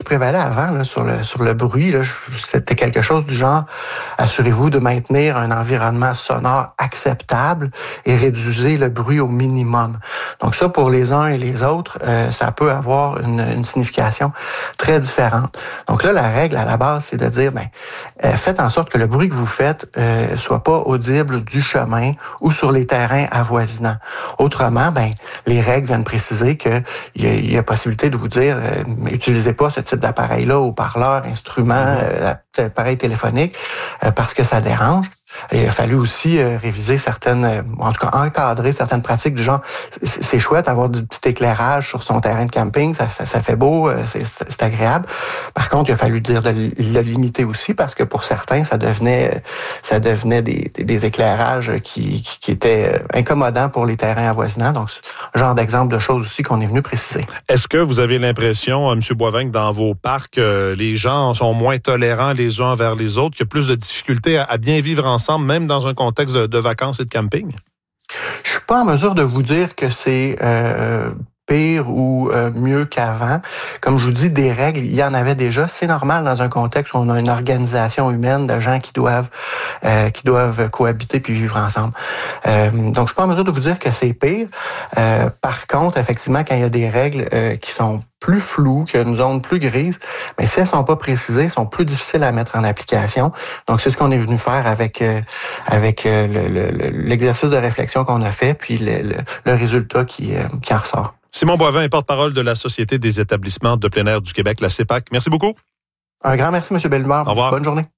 prévalait avant là, sur le bruit, là, c'était quelque chose du genre, assurez-vous de maintenir un environnement sonore acceptable et réduisez le bruit au minimum. Donc ça, pour les uns et les autres, ça peut avoir une signification très différente. Donc là, la règle à la base, c'est de dire, faites en sorte que le bruit que vous faites soit pas audible du chemin ou sur les terrains avoisinants. Autrement, les règles viennent préciser qu'il y a possibilité de vous dire, utilisez pas ce type d'appareil-là, haut-parleur, instrument, appareil téléphonique, parce que ça dérange. Et il a fallu aussi réviser en tout cas encadrer certaines pratiques du genre, c'est chouette avoir du petit éclairage sur son terrain de camping, ça fait beau, c'est agréable. Par contre, il a fallu dire de le limiter aussi parce que pour certains, ça devenait des éclairages qui étaient incommodants pour les terrains avoisinants. Donc, genre d'exemple de choses aussi qu'on est venu préciser. Est-ce que vous avez l'impression, M. Boivin, que dans vos parcs, les gens sont moins tolérants les uns envers les autres, qu'il y a plus de difficultés à bien vivre ensemble, même dans un contexte de vacances et de camping? Je suis pas en mesure de vous dire que c'est pire ou mieux qu'avant. Comme je vous dis, des règles, il y en avait déjà. C'est normal dans un contexte où on a une organisation humaine de gens qui doivent cohabiter puis vivre ensemble. Donc, je suis pas en mesure de vous dire que c'est pire. Par contre, effectivement, quand il y a des règles qui sont plus floues, qui ont une zone plus grise, mais si elles sont pas précisées, elles sont plus difficiles à mettre en application. Donc, c'est ce qu'on est venu faire avec l'exercice de réflexion qu'on a fait, puis le résultat qui en ressort. Simon Boivin est porte-parole de la Société des établissements de plein air du Québec, la CEPAC. Merci beaucoup. Un grand merci, M. Bellemare. Au revoir. Bonne journée.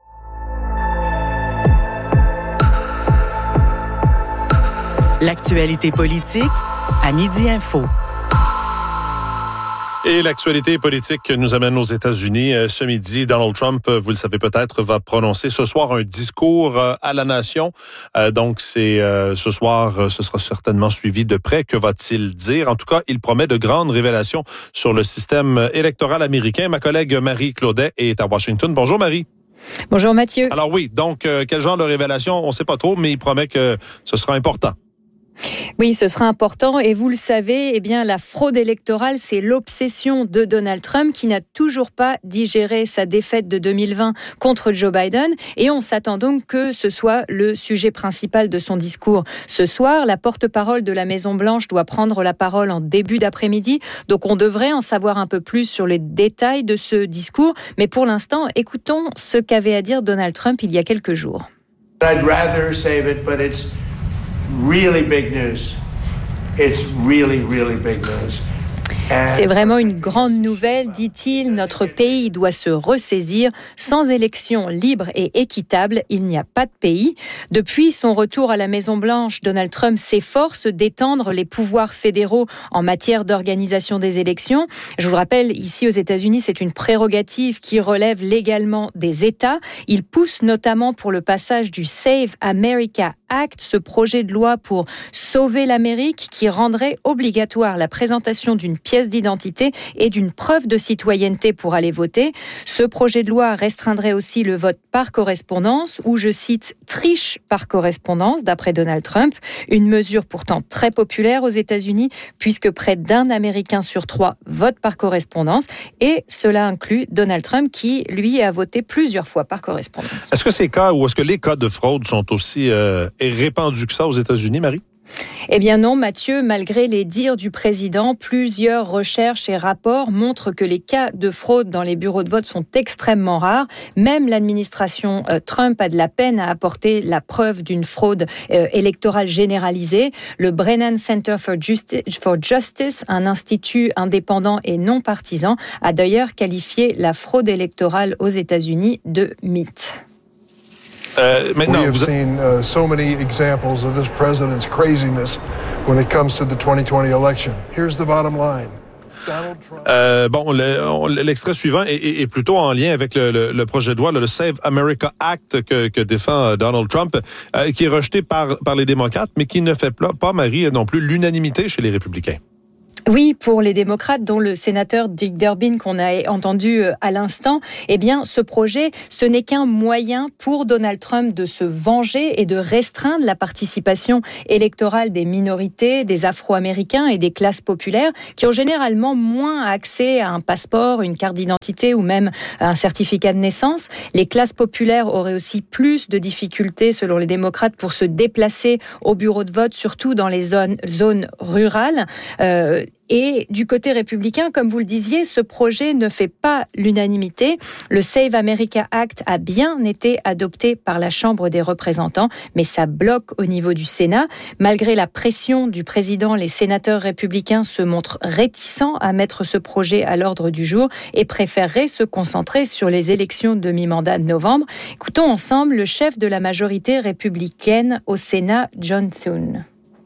L'actualité politique à Midi Info. Et l'actualité politique nous amène aux États-Unis. Ce midi, Donald Trump, vous le savez peut-être, va prononcer ce soir un discours à la nation. Donc, ce soir, ce sera certainement suivi de près. Que va-t-il dire? En tout cas, il promet de grandes révélations sur le système électoral américain. Ma collègue Marie Claudet est à Washington. Bonjour Marie. Bonjour Mathieu. Alors oui, donc quel genre de révélation? On ne sait pas trop, mais il promet que ce sera important. Oui, ce sera important et vous le savez, la fraude électorale, c'est l'obsession de Donald Trump qui n'a toujours pas digéré sa défaite de 2020 contre Joe Biden et on s'attend donc que ce soit le sujet principal de son discours. Ce soir, la porte-parole de la Maison-Blanche doit prendre la parole en début d'après-midi, donc on devrait en savoir un peu plus sur les détails de ce discours, mais pour l'instant, écoutons ce qu'avait à dire Donald Trump il y a quelques jours. I'd rather save it, but it's really big news. It's really, really big news. C'est vraiment une grande nouvelle, dit-il. Notre pays doit se ressaisir. Sans élections libres et équitables, il n'y a pas de pays. Depuis son retour à la Maison-Blanche, Donald Trump s'efforce d'étendre les pouvoirs fédéraux en matière d'organisation des élections. Je vous le rappelle, ici aux États-Unis, c'est une prérogative qui relève légalement des États. Il pousse notamment pour le passage du Save America Act, ce projet de loi pour sauver l'Amérique qui rendrait obligatoire la présentation d'une pièce d'identité et d'une preuve de citoyenneté pour aller voter. Ce projet de loi restreindrait aussi le vote par correspondance ou, je cite, triche par correspondance, d'après Donald Trump. Une mesure pourtant très populaire aux États-Unis puisque près d'1 Américain sur 3 vote par correspondance et cela inclut Donald Trump qui, lui, a voté plusieurs fois par correspondance. Est-ce que les cas de fraude sont aussi répandus que ça aux États-Unis, Marie? Eh bien non, Mathieu, malgré les dires du président, plusieurs recherches et rapports montrent que les cas de fraude dans les bureaux de vote sont extrêmement rares. Même l'administration Trump a de la peine à apporter la preuve d'une fraude électorale généralisée. Le Brennan Center for Justice, un institut indépendant et non partisan, a d'ailleurs qualifié la fraude électorale aux États-Unis de mythe. We have seen so many examples of this president's craziness when it comes to the 2020 election. Here's the bottom line. L'extrait suivant est plutôt en lien avec le projet de loi, le Save America Act que défend Donald Trump, qui est rejeté par les démocrates, mais qui ne fait pas, Marie, non plus l'unanimité chez les républicains. Oui, pour les démocrates, dont le sénateur Dick Durbin qu'on a entendu à l'instant, eh bien, ce projet, ce n'est qu'un moyen pour Donald Trump de se venger et de restreindre la participation électorale des minorités, des Afro-Américains et des classes populaires qui ont généralement moins accès à un passeport, une carte d'identité ou même un certificat de naissance. Les classes populaires auraient aussi plus de difficultés, selon les démocrates, pour se déplacer au bureau de vote, surtout dans les zones rurales. Et du côté républicain, comme vous le disiez, ce projet ne fait pas l'unanimité. Le Save America Act a bien été adopté par la Chambre des représentants, mais ça bloque au niveau du Sénat. Malgré la pression du président, les sénateurs républicains se montrent réticents à mettre ce projet à l'ordre du jour et préféreraient se concentrer sur les élections de mi-mandat de novembre. Écoutons ensemble le chef de la majorité républicaine au Sénat, John Thune.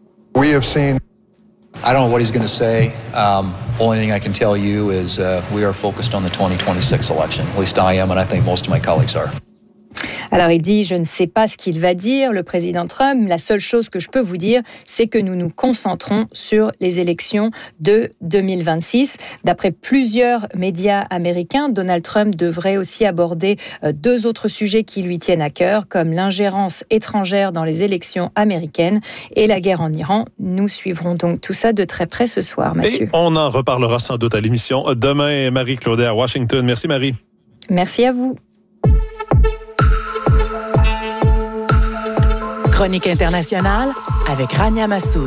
I don't know what he's going to say. Only thing I can tell you is we are focused on the 2026 election. At least I am, and I think most of my colleagues are. Alors il dit, je ne sais pas ce qu'il va dire, le président Trump. La seule chose que je peux vous dire, c'est que nous nous concentrons sur les élections de 2026. D'après plusieurs médias américains, Donald Trump devrait aussi aborder 2 autres sujets qui lui tiennent à cœur, comme l'ingérence étrangère dans les élections américaines et la guerre en Iran. Nous suivrons donc tout ça de très près ce soir, Mathieu. Et on en reparlera sans doute à l'émission demain. Marie-Claudette à Washington. Merci Marie. Merci à vous. Chronique internationale avec Rania Massoud.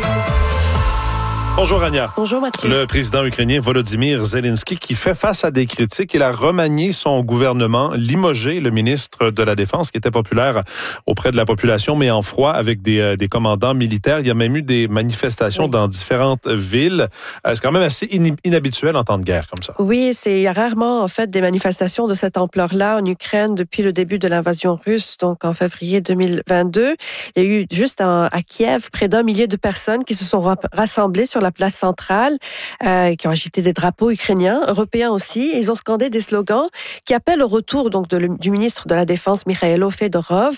Bonjour Rania. Bonjour Mathieu. Le président ukrainien Volodymyr Zelensky qui fait face à des critiques. Il a remanié son gouvernement, limogé le ministre de la Défense qui était populaire auprès de la population, mais en froid avec des commandants militaires. Il y a même eu des manifestations dans différentes villes. C'est quand même assez inhabituel en temps de guerre comme ça. Oui, il y a rarement en fait des manifestations de cette ampleur-là en Ukraine depuis le début de l'invasion russe, donc en février 2022. Il y a eu juste à Kiev près d'1 millier de personnes qui se sont rassemblées sur la place centrale, qui ont agité des drapeaux ukrainiens, européens aussi. Et ils ont scandé des slogans qui appellent au retour donc du ministre de la Défense, Mikhailo Fedorov.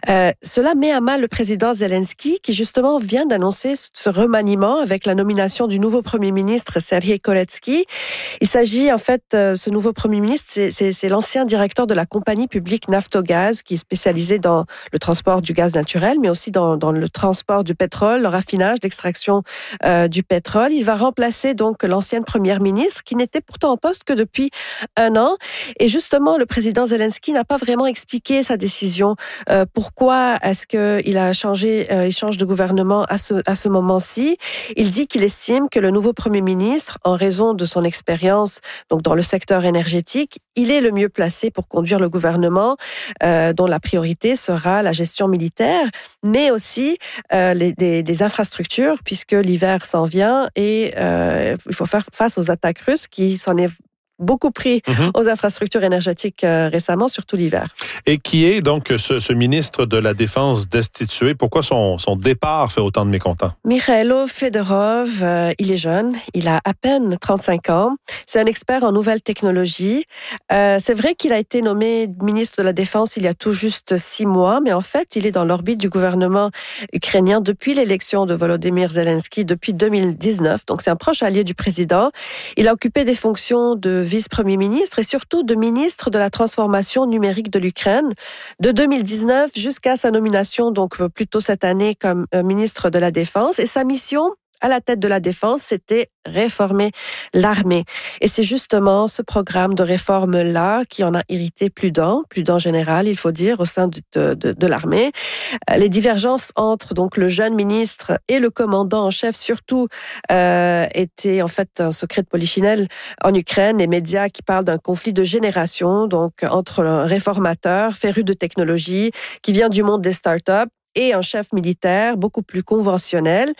Cela met à mal le président Zelensky, qui justement vient d'annoncer ce remaniement avec la nomination du nouveau Premier ministre, Serhiy Koretsky. Il s'agit en fait, ce nouveau Premier ministre, c'est l'ancien directeur de la compagnie publique Naftogaz, qui est spécialisé dans le transport du gaz naturel, mais aussi dans le transport du pétrole, le raffinage, l'extraction du pétrole. Il va remplacer donc l'ancienne première ministre qui n'était pourtant en poste que depuis 1 an. Et justement, le président Zelensky n'a pas vraiment expliqué sa décision. Pourquoi est-ce qu'il a il change de gouvernement à ce moment-ci? Il dit qu'il estime que le nouveau premier ministre, en raison de son expérience donc dans le secteur énergétique, il est le mieux placé pour conduire le gouvernement, dont la priorité sera la gestion militaire, mais aussi des infrastructures, puisque l'hiver s'en vient et il faut faire face aux attaques russes qui s'en est beaucoup pris aux infrastructures énergétiques récemment, surtout l'hiver. Et qui est donc ce ministre de la Défense destitué? Pourquoi son départ fait autant de mécontents? Mikhailo Fedorov, il est jeune, il a à peine 35 ans. C'est un expert en nouvelles technologies. C'est vrai qu'il a été nommé ministre de la Défense il y a tout juste 6 mois, mais en fait, il est dans l'orbite du gouvernement ukrainien depuis l'élection de Volodymyr Zelensky, depuis 2019. Donc, c'est un proche allié du président. Il a occupé des fonctions de vice-premier ministre et surtout de ministre de la transformation numérique de l'Ukraine de 2019 jusqu'à sa nomination, donc plus tôt cette année, comme ministre de la Défense. Et sa mission à la tête de la Défense, c'était réformer l'armée. Et c'est justement ce programme de réforme-là qui en a irrité plus d'un général, il faut dire, au sein de l'armée. Les divergences entre donc le jeune ministre et le commandant en chef, surtout, étaient en fait un secret de polichinelle en Ukraine. Les médias qui parlent d'un conflit de génération, donc entre un réformateur féru de technologie qui vient du monde des startups et un chef militaire beaucoup plus conventionnel.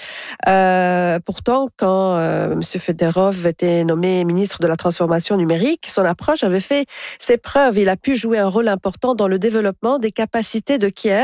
Pourtant, quand M. Fedorov était nommé ministre de la Transformation numérique, son approche avait fait ses preuves. Il a pu jouer un rôle important dans le développement des capacités de Kiev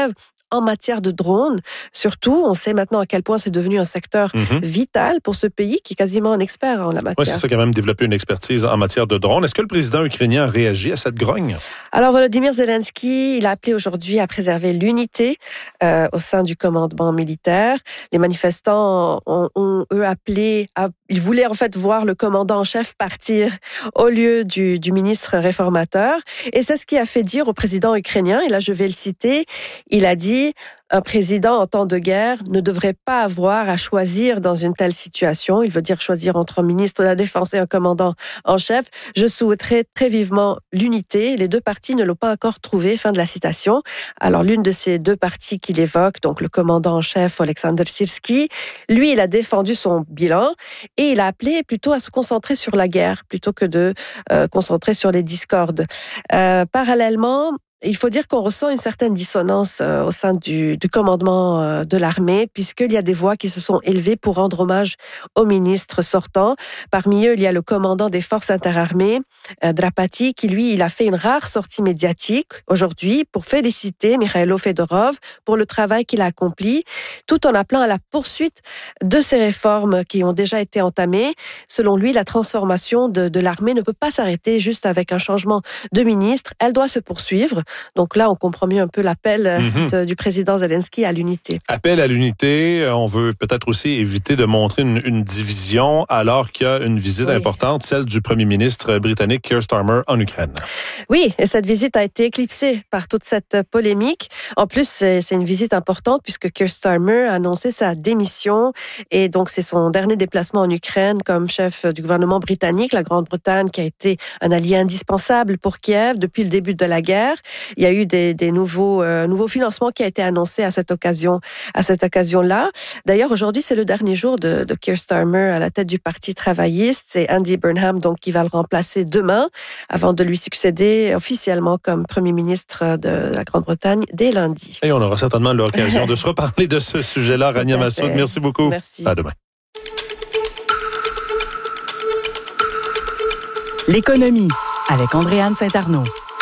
en matière de drones. Surtout, on sait maintenant à quel point c'est devenu un secteur vital pour ce pays qui est quasiment un expert en la matière. Oui, c'est ça, quand même développer une expertise en matière de drones. Est-ce que le président ukrainien a réagi à cette grogne? Alors, Volodymyr Zelensky, il a appelé aujourd'hui à préserver l'unité au sein du commandement militaire. Les manifestants ont eux, appelé ils voulaient en fait voir le commandant en chef partir au lieu du ministre réformateur. Et c'est ce qui a fait dire au président ukrainien, et là je vais le citer, il a dit: un président en temps de guerre ne devrait pas avoir à choisir dans une telle situation. Il veut dire choisir entre un ministre de la Défense et un commandant en chef. Je souhaiterais très vivement l'unité. Les deux parties ne l'ont pas encore trouvée. Fin de la citation. Alors, l'une de ces deux parties qu'il évoque, donc le commandant en chef, Oleksandr Syrski, lui, il a défendu son bilan et il a appelé plutôt à se concentrer sur la guerre plutôt que de concentrer sur les discordes. Parallèlement, il faut dire qu'on ressent une certaine dissonance au sein du commandement de l'armée, puisqu'il y a des voix qui se sont élevées pour rendre hommage au ministre sortant. Parmi eux, il y a le commandant des forces interarmées, Drapati, qui lui, il a fait une rare sortie médiatique aujourd'hui pour féliciter Mikhailo Fedorov pour le travail qu'il a accompli, tout en appelant à la poursuite de ces réformes qui ont déjà été entamées. Selon lui, la transformation de l'armée ne peut pas s'arrêter juste avec un changement de ministre. Elle doit se poursuivre. Donc là, on comprend mieux un peu l'appel du président Zelensky à l'unité. Appel à l'unité. On veut peut-être aussi éviter de montrer une division alors qu'il y a une visite importante, celle du premier ministre britannique Keir Starmer en Ukraine. Oui, et cette visite a été éclipsée par toute cette polémique. En plus, c'est une visite importante puisque Keir Starmer a annoncé sa démission et donc c'est son dernier déplacement en Ukraine comme chef du gouvernement britannique, la Grande-Bretagne qui a été un allié indispensable pour Kiev depuis le début de la guerre. Il y a eu des nouveaux financements qui a été annoncé à cette occasion-là. D'ailleurs, aujourd'hui, c'est le dernier jour de Keir Starmer à la tête du Parti travailliste. C'est Andy Burnham donc qui va le remplacer demain avant de lui succéder officiellement comme Premier ministre de la Grande-Bretagne dès lundi. Et on aura certainement l'occasion de se reparler de ce sujet-là. Rania Massoud, merci beaucoup. Merci. À demain. L'économie avec Andréane Saint-Arnaud.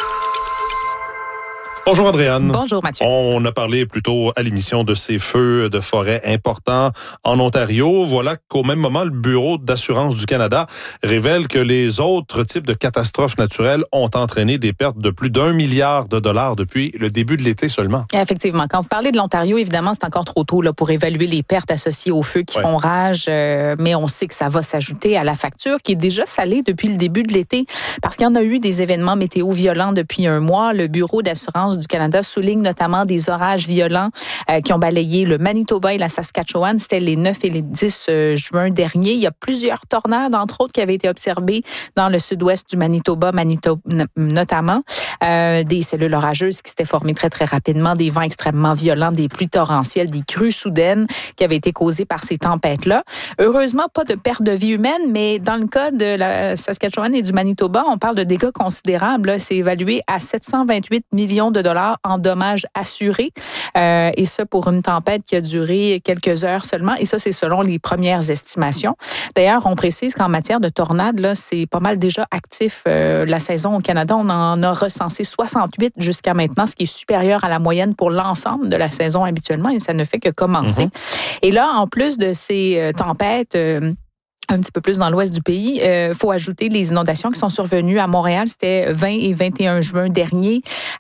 Bonjour Andréane. Bonjour Mathieu. On a parlé plus tôt à l'émission de ces feux de forêt importants en Ontario. Voilà qu'au même moment, le Bureau d'assurance du Canada révèle que les autres types de catastrophes naturelles ont entraîné des pertes de plus d'1 milliard de dollars depuis le début de l'été seulement. Effectivement. Quand vous parlez de l'Ontario, évidemment, c'est encore trop tôt là, pour évaluer les pertes associées aux feux qui font rage, mais on sait que ça va s'ajouter à la facture qui est déjà salée depuis le début de l'été parce qu'il y en a eu des événements météo violents depuis un mois. Le Bureau d'assurance du Canada souligne notamment des orages violents qui ont balayé le Manitoba et la Saskatchewan. C'était les 9 et les 10 juin dernier. Il y a plusieurs tornades, entre autres, qui avaient été observées dans le sud-ouest du Manitoba notamment. Des cellules orageuses qui s'étaient formées très, très rapidement, des vents extrêmement violents, des pluies torrentielles, des crues soudaines qui avaient été causées par ces tempêtes-là. Heureusement, pas de perte de vie humaine, mais dans le cas de la Saskatchewan et du Manitoba, on parle de dégâts considérables. Là, c'est évalué à 728 millions de dollars en dommages assurés. Et ça pour une tempête qui a duré quelques heures seulement. Et ça, c'est selon les premières estimations. D'ailleurs, on précise qu'en matière de tornades, là, c'est pas mal déjà actif. La saison au Canada, on en a recensé 68 jusqu'à maintenant, ce qui est supérieur à la moyenne pour l'ensemble de la saison habituellement. Et ça ne fait que commencer. Et là, en plus de ces tempêtes... un petit peu plus dans l'ouest du pays. Faut ajouter les inondations qui sont survenues à Montréal. C'était 20 et 21 juin dernier.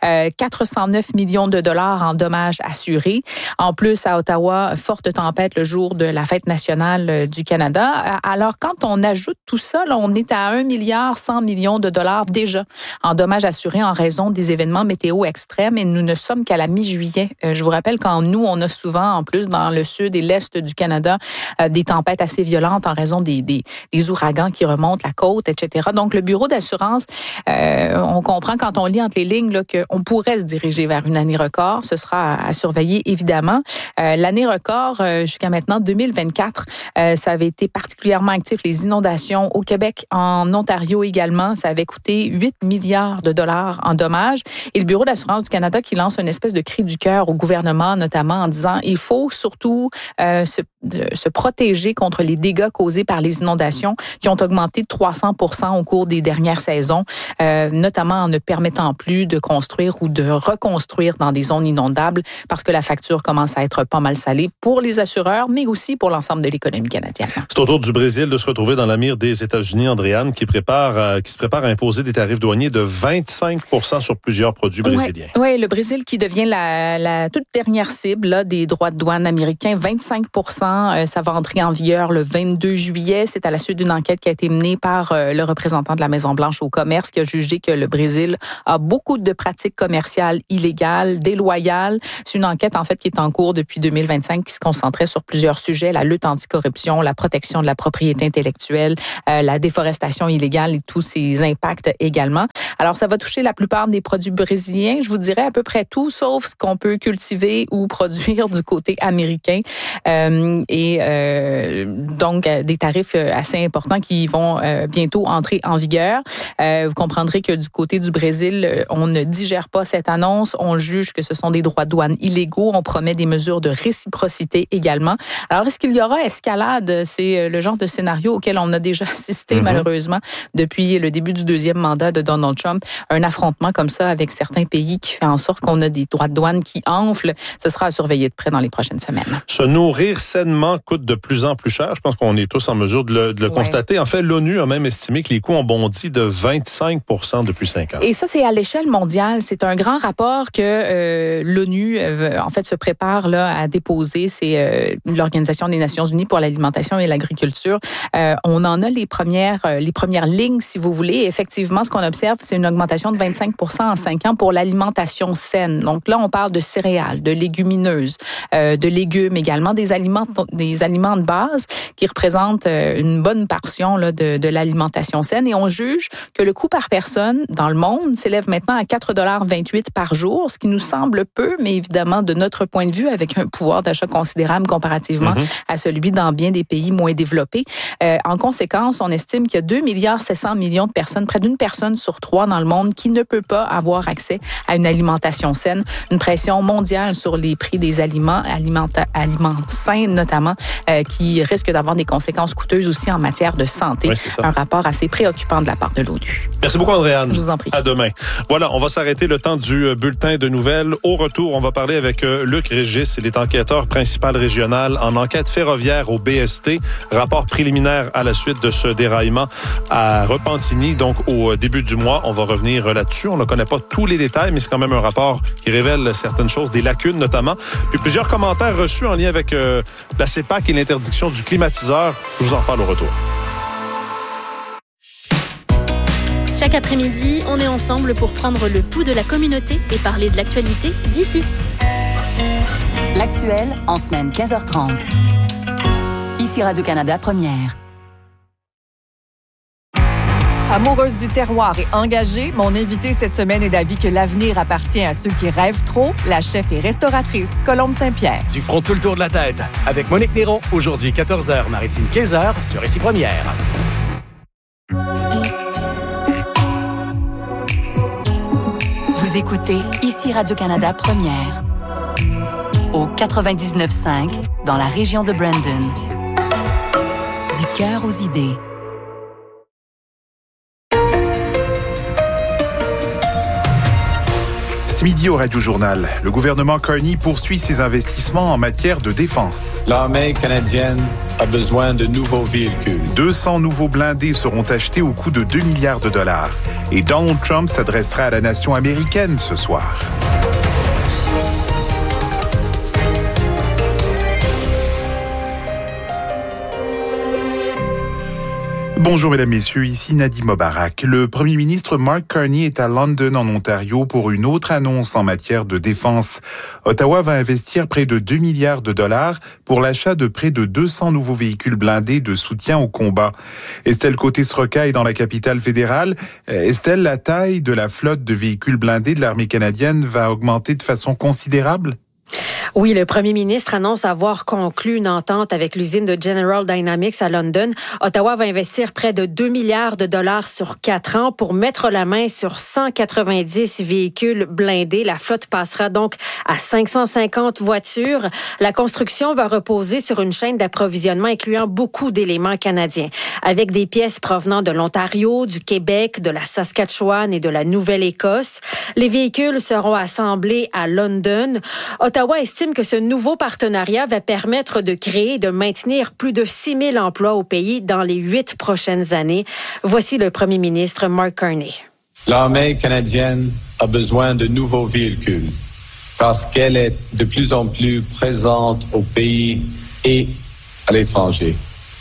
409 millions de dollars en dommages assurés. En plus, à Ottawa, forte tempête le jour de la fête nationale du Canada. Alors, quand on ajoute tout ça, là, on est à 1 milliard 100 millions de dollars déjà en dommages assurés en raison des événements météo extrêmes. Et nous ne sommes qu'à la mi-juillet. Je vous rappelle qu'en nous, on a souvent, en plus, dans le sud et l'est du Canada, des tempêtes assez violentes en raison des ouragans qui remontent la côte, etc. Donc, le Bureau d'assurance, on comprend quand on lit entre les lignes là, qu'on pourrait se diriger vers une année record. Ce sera à surveiller, évidemment. L'année record, jusqu'à maintenant, 2024, ça avait été particulièrement actif. Les inondations au Québec, en Ontario également, ça avait coûté 8 milliards de dollars en dommages. Et le Bureau d'assurance du Canada qui lance une espèce de cri du cœur au gouvernement, notamment en disant il faut surtout se protéger contre les dégâts causés par les inondations qui ont augmenté de 300% au cours des dernières saisons, notamment en ne permettant plus de construire ou de reconstruire dans des zones inondables parce que la facture commence à être pas mal salée pour les assureurs, mais aussi pour l'ensemble de l'économie canadienne. C'est au tour du Brésil de se retrouver dans la mire des États-Unis, Andréane, qui se prépare à imposer des tarifs douaniers de 25% sur plusieurs produits brésiliens. Oui, le Brésil qui devient la toute dernière cible là, des droits de douane américains, 25%, ça va entrer en vigueur le 22 juillet. C'est à la suite d'une enquête qui a été menée par le représentant de la Maison-Blanche au commerce qui a jugé que le Brésil a beaucoup de pratiques commerciales illégales, déloyales. C'est une enquête, en fait, qui est en cours depuis 2025 qui se concentrait sur plusieurs sujets, la lutte anticorruption, la protection de la propriété intellectuelle, la déforestation illégale et tous ces impacts également. Alors, ça va toucher la plupart des produits brésiliens. Je vous dirais à peu près tout, sauf ce qu'on peut cultiver ou produire du côté américain. Donc, des tarifs assez importants qui vont bientôt entrer en vigueur. Vous comprendrez que du côté du Brésil, on ne digère pas cette annonce. On juge que ce sont des droits de douane illégaux. On promet des mesures de réciprocité également. Alors, est-ce qu'il y aura escalade? C'est le genre de scénario auquel on a déjà assisté, malheureusement, depuis le début du deuxième mandat de Donald Trump. Un affrontement comme ça avec certains pays qui fait en sorte qu'on a des droits de douane qui enflent. Ce sera à surveiller de près dans les prochaines semaines. Se nourrir sainement coûte de plus en plus cher. Je pense qu'on est tous en mesure de le constater. En fait, l'ONU a même estimé que les coûts ont bondi de 25% depuis 5 ans. Et ça, c'est à l'échelle mondiale. C'est un grand rapport que l'ONU, en fait, se prépare là, à déposer. C'est l'Organisation des Nations Unies pour l'alimentation et l'agriculture. On en a les premières lignes, si vous voulez. Et effectivement, ce qu'on observe, c'est une augmentation de 25% en 5 ans pour l'alimentation saine. Donc là, on parle de céréales, de légumineuses, de légumes également, des aliments de base qui représentent une bonne portion là, de l'alimentation saine. Et on juge que le coût par personne dans le monde s'élève maintenant à 4,28 $ par jour, ce qui nous semble peu, mais évidemment, de notre point de vue, avec un pouvoir d'achat considérable comparativement à celui dans bien des pays moins développés. En conséquence, on estime qu'il y a 2,7 milliards de personnes, près d'une personne sur 3 dans le monde, qui ne peut pas avoir accès à une alimentation saine. Une pression mondiale sur les prix des aliments sains notamment, qui risque d'avoir des conséquences coûteuses aussi en matière de santé. Oui, c'est ça. Un rapport assez préoccupant de la part de l'ONU. Merci beaucoup, Andréane. Je vous en prie. À demain. Voilà, on va s'arrêter le temps du bulletin de nouvelles. Au retour, on va parler avec Luc Régis. Il est enquêteur principal régional en enquête ferroviaire au BST. Rapport préliminaire à la suite de ce déraillement à Repentigny, donc au début du mois. On va revenir là-dessus. On ne connaît pas tous les détails, mais c'est quand même un rapport qui révèle certaines choses, des lacunes notamment. Puis plusieurs commentaires reçus en lien avec la CEPAC et l'interdiction du climatiseur. Je vous en parle au retour. Chaque après-midi, on est ensemble pour prendre le pouls de la communauté et parler de l'actualité d'ici. L'actuel en semaine 15h30. Ici Radio-Canada Première. Amoureuse du terroir et engagée, mon invitée cette semaine est d'avis que l'avenir appartient à ceux qui rêvent trop. La chef et restauratrice Colombe Saint-Pierre. Tu feras tout le tour de la tête avec Monique Néron, aujourd'hui 14h, Maritime 15h, sur Ici Première. Vous écoutez Ici Radio-Canada Première. Au 99.5, dans la région de Brandon. Du cœur aux idées. Ce midi au Radio-Journal, le gouvernement Carney poursuit ses investissements en matière de défense. L'armée canadienne a besoin de nouveaux véhicules. 200 nouveaux blindés seront achetés au coût de 2 milliards de dollars. Et Donald Trump s'adressera à la nation américaine ce soir. Bonjour mesdames, messieurs, ici Nadim Mobarak. Le premier ministre Mark Carney est à London, en Ontario, pour une autre annonce en matière de défense. Ottawa va investir près de 2 milliards de dollars pour l'achat de près de 200 nouveaux véhicules blindés de soutien au combat. Estelle Côté-Sroka est dans la capitale fédérale. Estelle, la taille de la flotte de véhicules blindés de l'armée canadienne va augmenter de façon considérable? Oui, le premier ministre annonce avoir conclu une entente avec l'usine de General Dynamics à London. Ottawa va investir près de 2 milliards de dollars sur 4 ans pour mettre la main sur 190 véhicules blindés. La flotte passera donc à 550 voitures. La construction va reposer sur une chaîne d'approvisionnement incluant beaucoup d'éléments canadiens, avec des pièces provenant de l'Ontario, du Québec, de la Saskatchewan et de la Nouvelle-Écosse. Les véhicules seront assemblés à London. Ottawa estime que ce nouveau partenariat va permettre de créer et de maintenir plus de 6 000 emplois au pays dans les 8 prochaines années. Voici le premier ministre Mark Carney. L'armée canadienne a besoin de nouveaux véhicules parce qu'elle est de plus en plus présente au pays et à l'étranger.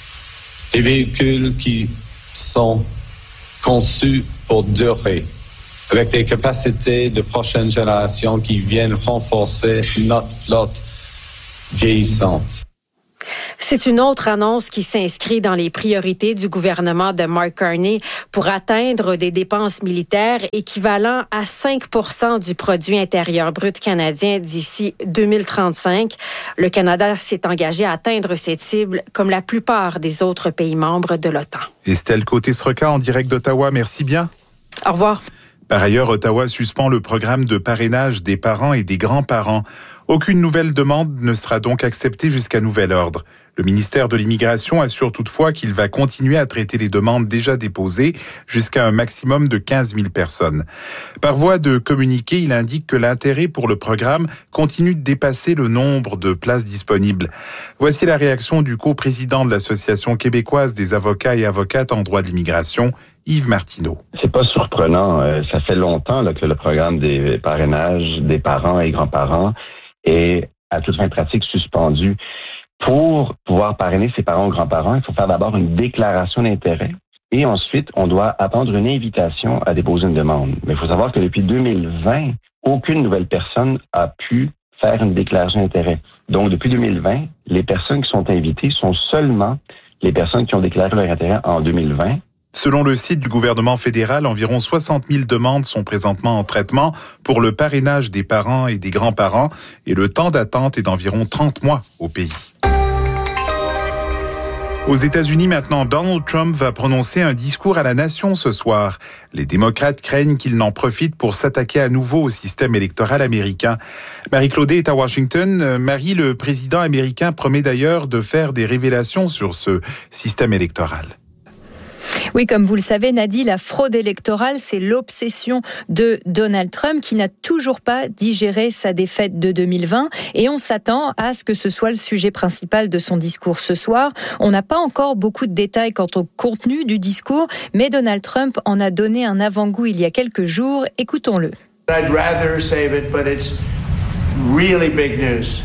Des véhicules qui sont conçus pour durer, avec des capacités de prochaine génération qui viennent renforcer notre flotte vieillissante. C'est une autre annonce qui s'inscrit dans les priorités du gouvernement de Mark Carney pour atteindre des dépenses militaires équivalent à 5% du produit intérieur brut canadien d'ici 2035. Le Canada s'est engagé à atteindre cette cible comme la plupart des autres pays membres de l'OTAN. Estelle Côté-Sreca en direct d'Ottawa, merci bien. Au revoir. Par ailleurs, Ottawa suspend le programme de parrainage des parents et des grands-parents. Aucune nouvelle demande ne sera donc acceptée jusqu'à nouvel ordre. Le ministère de l'Immigration assure toutefois qu'il va continuer à traiter les demandes déjà déposées jusqu'à un maximum de 15 000 personnes. Par voie de communiqué, il indique que l'intérêt pour le programme continue de dépasser le nombre de places disponibles. Voici la réaction du coprésident de l'Association québécoise des avocats et avocates en droit de l'immigration, Yves Martineau. C'est pas surprenant. Ça fait longtemps que le programme des parrainages des parents et grands-parents est à toute fin pratique suspendu. Pour pouvoir parrainer ses parents ou grands-parents, il faut faire d'abord une déclaration d'intérêt et ensuite, on doit attendre une invitation à déposer une demande. Mais il faut savoir que depuis 2020, aucune nouvelle personne a pu faire une déclaration d'intérêt. Donc, depuis 2020, les personnes qui sont invitées sont seulement les personnes qui ont déclaré leur intérêt en 2020. Selon le site du gouvernement fédéral, environ 60 000 demandes sont présentement en traitement pour le parrainage des parents et des grands-parents et le temps d'attente est d'environ 30 mois au pays. Aux États-Unis maintenant, Donald Trump va prononcer un discours à la nation ce soir. Les démocrates craignent qu'il n'en profite pour s'attaquer à nouveau au système électoral américain. Marie Claudet est à Washington. Marie, le président américain promet d'ailleurs de faire des révélations sur ce système électoral. Oui, comme vous le savez, Nadie, la fraude électorale, c'est l'obsession de Donald Trump qui n'a toujours pas digéré sa défaite de 2020 et on s'attend à ce que ce soit le sujet principal de son discours ce soir. On n'a pas encore beaucoup de détails quant au contenu du discours, mais Donald Trump en a donné un avant-goût il y a quelques jours. Écoutons-le. I'd rather save it, but it's really big news.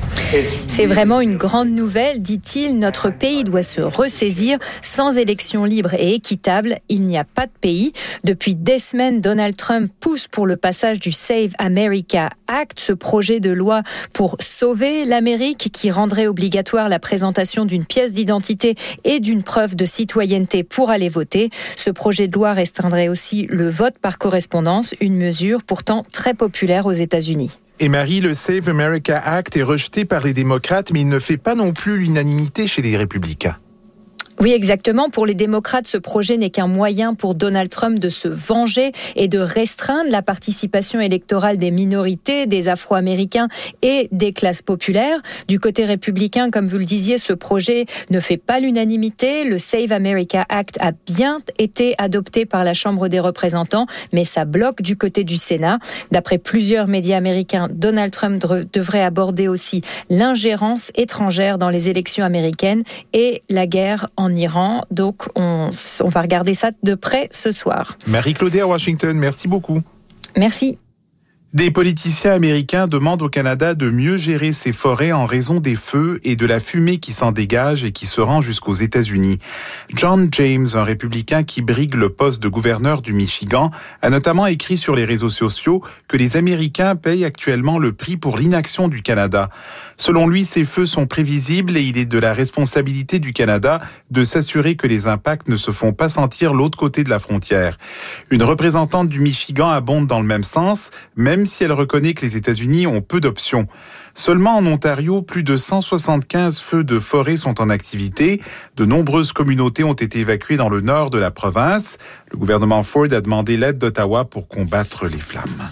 C'est vraiment une grande nouvelle, dit-il. Notre pays doit se ressaisir. Sans élections libres et équitables, il n'y a pas de pays. Depuis des semaines, Donald Trump pousse pour le passage du Save America Act, ce projet de loi pour sauver l'Amérique qui rendrait obligatoire la présentation d'une pièce d'identité et d'une preuve de citoyenneté pour aller voter. Ce projet de loi restreindrait aussi le vote par correspondance, une mesure pourtant très populaire aux États-Unis. Et Marie, le Save America Act est rejeté par les démocrates, mais il ne fait pas non plus l'unanimité chez les républicains. Oui, exactement. Pour les démocrates, ce projet n'est qu'un moyen pour Donald Trump de se venger et de restreindre la participation électorale des minorités, des Afro-Américains et des classes populaires. Du côté républicain, comme vous le disiez, ce projet ne fait pas l'unanimité. Le Save America Act a bien été adopté par la Chambre des représentants, mais ça bloque du côté du Sénat. D'après plusieurs médias américains, Donald Trump devrait aborder aussi l'ingérence étrangère dans les élections américaines et la guerre en Iran. Donc, on va regarder ça de près ce soir. Marie Claudet à Washington, merci beaucoup. Merci. Des politiciens américains demandent au Canada de mieux gérer ses forêts en raison des feux et de la fumée qui s'en dégage et qui se rend jusqu'aux États-Unis. John James, un républicain qui brigue le poste de gouverneur du Michigan, a notamment écrit sur les réseaux sociaux que les Américains payent actuellement le prix pour l'inaction du Canada. Selon lui, ces feux sont prévisibles et il est de la responsabilité du Canada de s'assurer que les impacts ne se font pas sentir l'autre côté de la frontière. Une représentante du Michigan abonde dans le même sens, même même si elle reconnaît que les États-Unis ont peu d'options. Seulement en Ontario, plus de 175 feux de forêt sont en activité. De nombreuses communautés ont été évacuées dans le nord de la province. Le gouvernement Ford a demandé l'aide d'Ottawa pour combattre les flammes.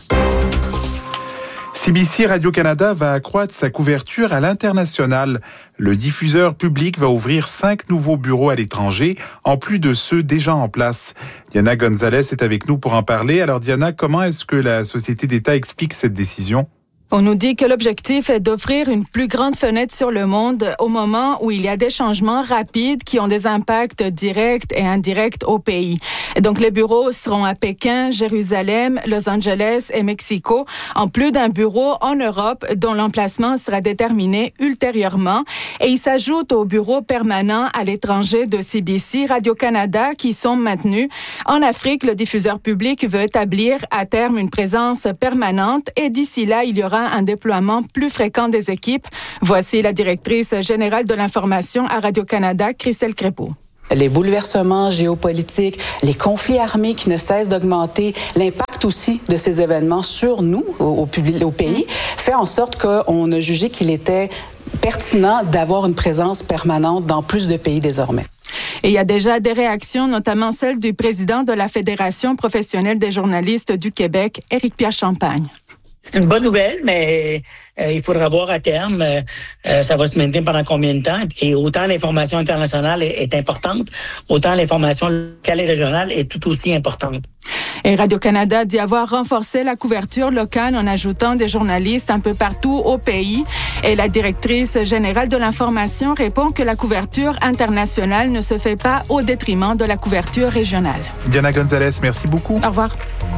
CBC Radio-Canada va accroître sa couverture à l'international. Le diffuseur public va ouvrir 5 nouveaux bureaux à l'étranger, en plus de ceux déjà en place. Diana Gonzalez est avec nous pour en parler. Alors Diana, comment est-ce que la Société d'État explique cette décision? On nous dit que l'objectif est d'offrir une plus grande fenêtre sur le monde au moment où il y a des changements rapides qui ont des impacts directs et indirects au pays. Et donc, les bureaux seront à Pékin, Jérusalem, Los Angeles et Mexico, en plus d'un bureau en Europe dont l'emplacement sera déterminé ultérieurement. Et il s'ajoute aux bureaux permanents à l'étranger de CBC Radio-Canada qui sont maintenus. En Afrique, le diffuseur public veut établir à terme une présence permanente et d'ici là, il y aura un déploiement plus fréquent des équipes. Voici la directrice générale de l'information à Radio-Canada, Christelle Crépeau. Les bouleversements géopolitiques, les conflits armés qui ne cessent d'augmenter, l'impact aussi de ces événements sur nous, au pays, fait en sorte qu'on a jugé qu'il était pertinent d'avoir une présence permanente dans plus de pays désormais. Et il y a déjà des réactions, notamment celle du président de la Fédération professionnelle des journalistes du Québec, Éric-Pierre Champagne. C'est une bonne nouvelle, mais il faudra voir à terme, ça va se maintenir pendant combien de temps. Et autant l'information internationale est importante, autant l'information locale et régionale est tout aussi importante. Et Radio-Canada dit avoir renforcé la couverture locale en ajoutant des journalistes un peu partout au pays. Et la directrice générale de l'information répond que la couverture internationale ne se fait pas au détriment de la couverture régionale. Diana Gonzalez, merci beaucoup. Au revoir.